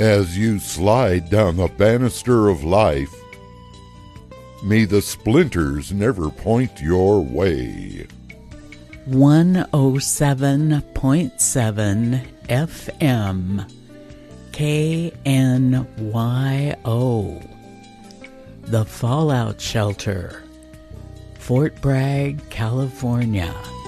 As you slide down the banister of life, may the splinters never point your way. 107.7 FM KNYO. The Fallout Shelter, Fort Bragg, California.